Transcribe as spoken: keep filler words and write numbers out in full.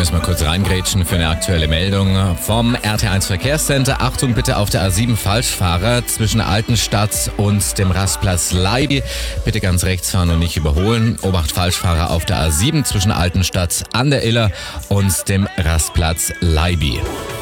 müssen wir kurz reingrätschen für eine aktuelle Meldung vom R T eins Verkehrscenter. Achtung bitte auf der A sieben Falschfahrer zwischen Altenstadt und dem Rastplatz Leibi. Bitte ganz rechts fahren und nicht überholen. Obacht Falschfahrer auf der A sieben zwischen Altenstadt an der Iller und dem Rastplatz Leibi.